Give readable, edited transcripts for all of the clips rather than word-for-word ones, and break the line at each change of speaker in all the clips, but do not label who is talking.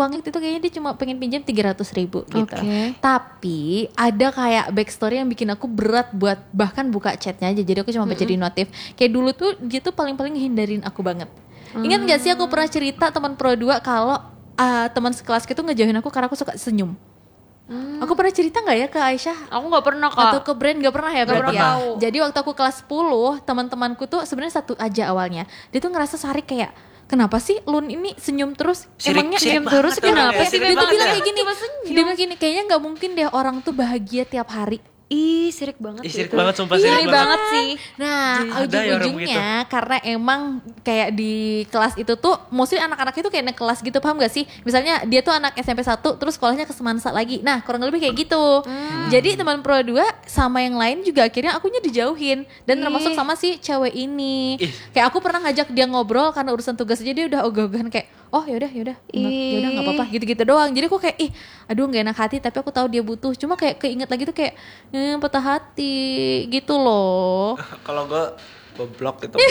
uang itu kayaknya dia cuma pengen pinjam 300.000 gitu. Tapi ada kayak backstory yang bikin aku berat buat bahkan buka chatnya aja. Jadi aku cuma baca di notif. Kayak dulu tuh dia tuh paling hindarin aku banget. Ingat gak sih aku pernah cerita teman Pro 2 kalau teman sekelas itu ngejauhin aku karena aku suka senyum. Aku pernah cerita gak ya ke Aisyah?
Aku gak pernah Kak.
Atau ke Brand gak pernah ya berarti ya?
Tahu.
Jadi waktu aku kelas 10 teman-temanku tuh sebenarnya satu aja awalnya. Dia tuh ngerasa Sari kayak kenapa sih Lun ini senyum terus? Emangnya senyum terus kenapa sih? Dia tuh bilang kayak gini. Dia bilang gini, kayaknya gak mungkin deh orang tuh bahagia tiap hari.
Ih, sirik banget.
Sirik banget, sumpah sirik
banget sih.
Nah, ujung-ujungnya karena emang kayak di kelas itu tuh mostly anak-anak itu kayak naik kelas gitu, paham gak sih? Misalnya dia tuh anak SMP 1 terus sekolahnya ke Semansa lagi. Nah, kurang lebih kayak gitu. Jadi teman Pro 2 sama yang lain juga akhirnya akunya dijauhin dan termasuk sama si cewek ini. Kayak aku pernah ngajak dia ngobrol karena urusan tugas aja dia udah ogah-ogahan kayak oh yaudah nggak apa-apa gitu-gitu doang. Jadi aku kayak aduh nggak enak hati tapi aku tahu dia butuh. Cuma kayak keinget lagi tuh kayak patah hati gitu loh.
Kalau gue goblok gitu.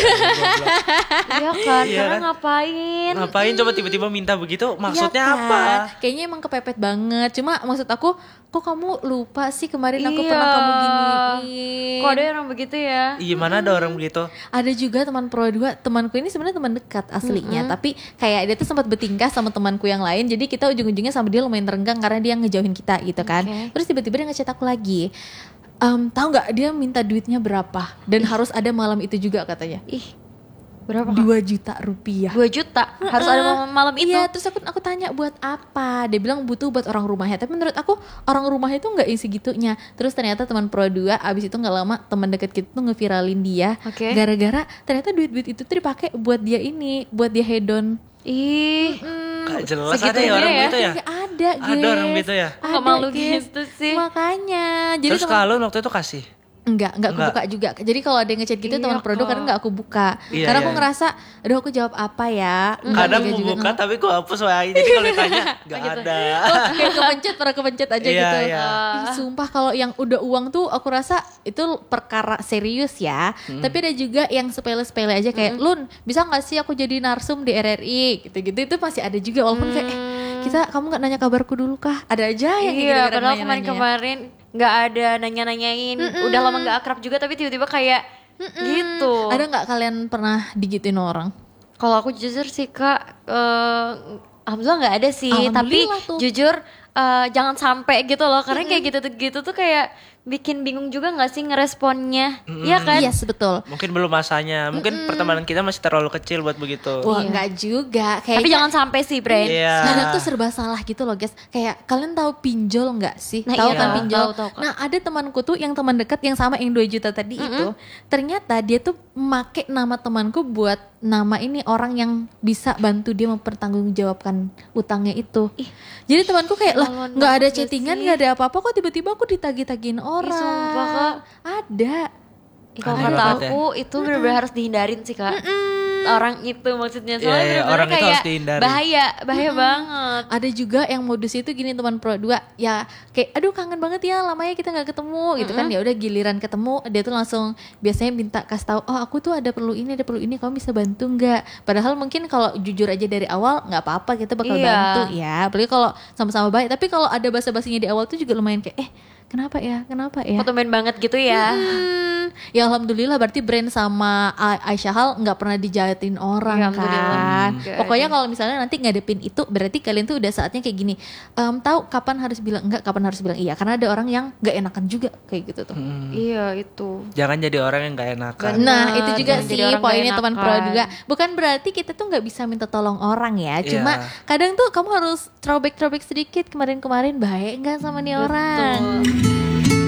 Iya kan, karena
ngapain coba tiba-tiba minta begitu, maksudnya
ya kan?
apa?
Kayaknya emang kepepet banget. Cuma maksud aku, kok kamu lupa sih kemarin aku pernah kamu giniin.
Kok ada orang begitu ya?
Iya, mana ada orang begitu?
Ada juga teman Pro 2, temanku ini sebenarnya teman dekat aslinya, tapi kayak dia tuh sempat bertingkah sama temanku yang lain. Jadi kita ujung-ujungnya sama dia lumayan renggang karena dia ngejauhin kita gitu kan. Terus tiba-tiba dia ngechat aku lagi. Tahu nggak dia minta duitnya berapa dan harus ada malam itu juga katanya.
Berapa?
2 juta rupiah.
2 juta harus ada malam itu.
Iya, terus aku tanya buat apa? Dia bilang butuh buat orang rumahnya. Tapi menurut aku orang rumahnya itu nggak segitunya. Terus ternyata teman Pro 2 abis itu nggak lama teman deket kita tuh ngeviralin dia. Gara-gara ternyata duit itu tuh dipakai buat dia ini, buat dia hedon.
Gak jelas ada ya orang gitu ya?
Ada
orang gitu ya?
Kok malu gitu sih?
Makanya. Jadi
terus kalau waktu itu kasih?
Enggak aku buka juga. Jadi kalau ada yang ngechat gitu teman Pro 2 kadang enggak aku buka. Karena aku ngerasa aduh aku jawab apa ya?
Kadang aku buka tapi aku hapus WA. Jadi kalau ditanya enggak ada.
Kayak pernah kepencet aja gitu. Sumpah kalau yang udah uang tuh aku rasa itu perkara serius ya. Tapi ada juga yang sepele-sepele aja kayak Lun, bisa enggak sih aku jadi narsum di RRI? Gitu-gitu itu masih ada juga walaupun kayak kamu enggak nanya kabarku dulu kah? Ada aja yang gitu.
Iya, padahal kemarin nggak ada nanya-nanyain, udah lama nggak akrab juga tapi tiba-tiba kayak gitu.
Ada nggak kalian pernah digituin orang?
Kalau aku jujur sih Kak, alhamdulillah nggak ada sih. Tapi jujur jangan sampai gitu loh, karena kayak gitu tuh kayak bikin bingung juga nggak sih ngeresponnya, iya kan?
Yes, betul.
Mungkin belum masanya, mungkin pertemanan kita masih terlalu kecil buat begitu.
Wah, enggak juga.
Tapi jangan sampai sih, Bren.
Kadang tuh serba salah gitu loh, guys. Kayak kalian tahu pinjol nggak sih?
Nah,
tahu kan pinjol?
Tahu.
Nah, ada temanku tuh yang teman dekat yang sama yang 2 juta tadi itu. Ternyata dia tuh make nama temanku buat nama ini orang yang bisa bantu dia mempertanggungjawabkan utangnya itu. Jadi temanku kayak lah nggak ada chattingan, nggak ada apa-apa kok tiba-tiba aku ditagih-tagihin orang.
Sumpah Kak.
Ada.
Kalau kata aku itu benar-benar harus dihindarin sih Kak. Orang itu maksudnya soalnya benar-benar kayak bahaya banget.
Ada juga yang modus itu gini teman Pro 2 ya kayak aduh kangen banget ya lamanya kita nggak ketemu gitu kan. Ya udah giliran ketemu dia tuh langsung biasanya minta kasih tahu oh aku tuh ada perlu ini kamu bisa bantu nggak? Padahal mungkin kalau jujur aja dari awal nggak apa-apa kita bakal bantu ya. Apalagi kalau sama-sama baik. Tapi kalau ada basa-basinya di awal tuh juga lumayan kayak kenapa ya?
Fotomen banget gitu ya.
Ya alhamdulillah berarti Brand sama Aisyah Hal nggak pernah dijahatin orang kan. Pokoknya kalau misalnya nanti ngadepin itu berarti kalian tuh udah saatnya kayak gini. Tahu kapan harus bilang enggak, kapan harus bilang iya. Karena ada orang yang nggak enakan juga kayak gitu tuh.
Iya itu.
Jangan jadi orang yang nggak enakan.
Nah itu juga sih poinnya teman Pro 2. Bukan berarti kita tuh nggak bisa minta tolong orang ya. Cuma kadang tuh kamu harus throwback sedikit kemarin-kemarin baik nggak sama nih orang.